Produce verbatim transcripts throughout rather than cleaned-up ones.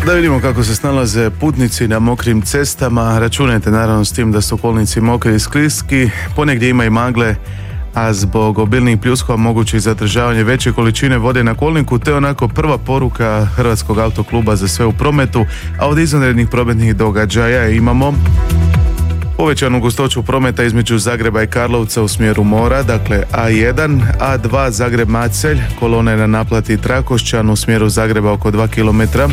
Da vidimo kako se snalaze putnici na mokrim cestama. Računajte naravno s tim da su kolnici mokri i skliski, ponegdje ima i magle, a zbog obilnih pljuskova moguće i zadržavanje veće količine vode na kolniku, te onako prva poruka Hrvatskog autokluba za sve u prometu. A od izvanrednih prometnih događaja imamo povećanu gustoću prometa između Zagreba i Karlovca u smjeru mora, dakle A jedan, A dva Zagreb-Macelj, kolona je na naplati Trakošćan u smjeru Zagreba oko dva kilometra.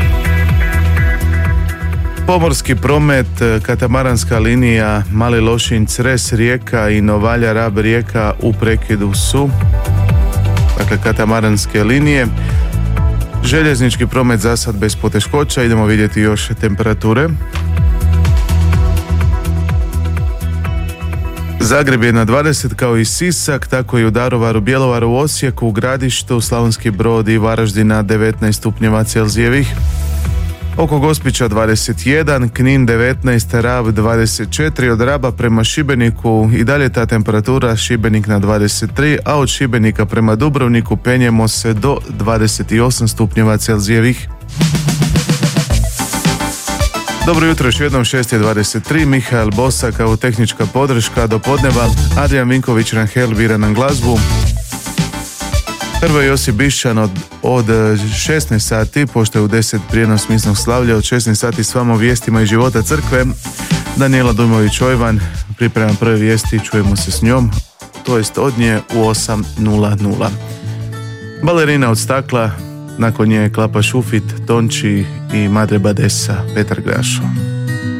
Pomorski promet, katamaranska linija Mali Lošinj-Cres Rijeka i Novalja-Rab Rijeka u prekidu su, dakle katamaranske linije. Željeznički promet za sad bez poteškoća, idemo vidjeti još temperature. Zagreb je na dvadeset kao i Sisak, tako i u Daruvaru, Bjelovaru, Osijeku, Gradištu, Slavonski Brod i Varaždin na devetnaest stupnjeva Celzijevih. Oko Gospića dvadeset jedan, Knin devetnaest, Rab dvadeset četiri, od Raba prema Šibeniku i dalje ta temperatura, Šibenik na dvadeset tri, a od Šibenika prema Dubrovniku penjemo se do dvadeset osam stupnjeva Celzijevih. Dobro jutro još jednom, šest je dvadeset tri, Mihael Bosa kao tehnička podrška do podneva, Adrian Vinković Ranhel bira nam glazbu. Prvo je Josip Bišćan od, od šesnaest sati, pošto je u deset prijenos misnog slavlja, od šesnaest sati s vama o vijestima i života crkve. Daniela Dujmović-Ojvan priprema prve vijesti, čujemo se s njom, to jest od nje u osam nula nula. Balerina od stakla, nakon nje Klapa Šufit, Tonči i Madre Badesa, Petar Grašo.